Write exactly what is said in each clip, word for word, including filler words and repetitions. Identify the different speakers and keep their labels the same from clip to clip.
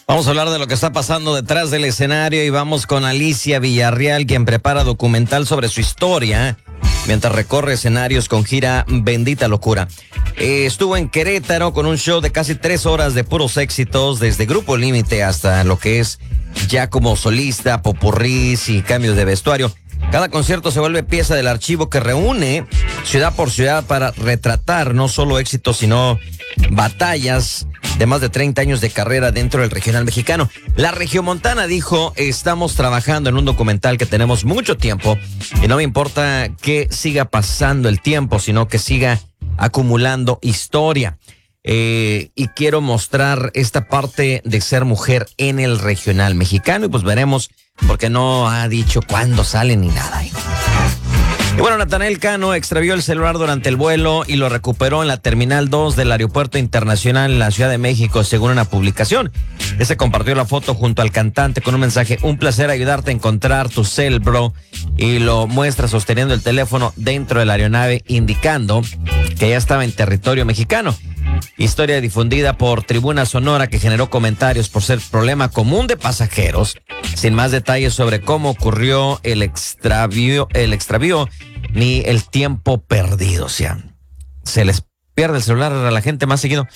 Speaker 1: Vamos a hablar de lo que está pasando detrás del escenario y vamos con Alicia Villarreal, quien prepara documental sobre su historia mientras recorre escenarios con gira Bendita Locura. Eh, estuvo en Querétaro con un show de casi tres horas de puros éxitos, desde Grupo Límite hasta lo que es ya como solista, popurrís y cambios de vestuario. Cada concierto se vuelve pieza del archivo que reúne ciudad por ciudad para retratar no solo éxitos, sino batallas de más de treinta años de carrera dentro del regional mexicano. La Regiomontana dijo: estamos trabajando en un documental que tenemos mucho tiempo y no me importa que siga pasando el tiempo, sino que siga acumulando historia. Eh, y quiero mostrar esta parte de ser mujer en el regional mexicano y pues veremos, porque no ha dicho cuándo sale ni nada. ¿eh? Y bueno, Natanael Cano extravió el celular durante el vuelo y lo recuperó en la Terminal dos del Aeropuerto Internacional en la Ciudad de México, según una publicación. Ese compartió la foto junto al cantante con un mensaje: un placer ayudarte a encontrar tu cel, bro. Y lo muestra sosteniendo el teléfono dentro de la aeronave, indicando que ya estaba en territorio mexicano. Historia difundida por Tribuna Sonora, que generó comentarios por ser problema común de pasajeros, sin más detalles sobre cómo ocurrió el extravío, el extravío ni el tiempo perdido. O sea, se les pierde el celular a la gente más seguido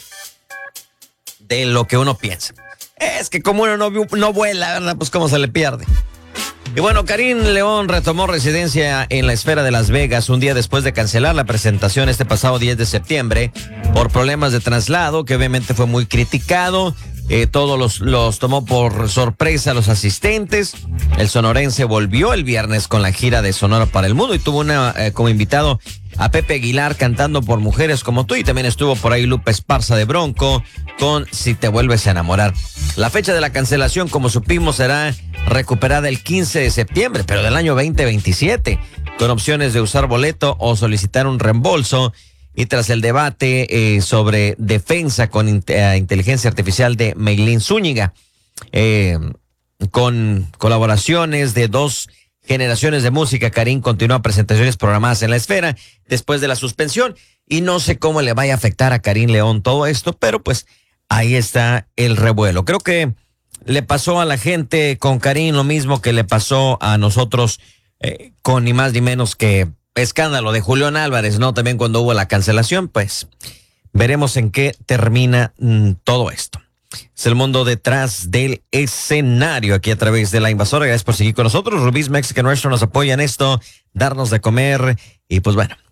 Speaker 1: de lo que uno piensa. Es que como uno no, no vuela, ¿verdad? Pues cómo se le pierde. Y bueno, Karim León retomó residencia en la Esfera de Las Vegas un día después de cancelar la presentación este pasado diez de septiembre por problemas de traslado, que obviamente fue muy criticado. Eh, todos los, los tomó por sorpresa a los asistentes. El sonorense volvió el viernes con la gira de Sonora para el Mundo y tuvo una eh, como invitado a Pepe Aguilar cantando por Mujeres como tú, y también estuvo por ahí Lupe Esparza de Bronco con Si te vuelves a enamorar. La fecha de la cancelación, como supimos, será recuperada el quince de septiembre, pero del año veinte veintisiete, con opciones de usar boleto o solicitar un reembolso. Y tras el debate eh, sobre defensa con in- eh, inteligencia artificial de Meilín Zúñiga, eh, con colaboraciones de dos generaciones de música, Karim continúa presentaciones programadas en la Esfera después de la suspensión, y no sé cómo le vaya a afectar a Karim León todo esto, pero pues ahí está el revuelo. Creo que le pasó a la gente con Karim lo mismo que le pasó a nosotros eh, con ni más ni menos que escándalo de Julián Álvarez, ¿no? También cuando hubo la cancelación, pues veremos en qué termina mm, todo esto. Es el mundo detrás del escenario aquí a través de La Invasora. Gracias por seguir con nosotros. Rubí's Mexican Restaurant nos apoya en esto, darnos de comer y pues bueno,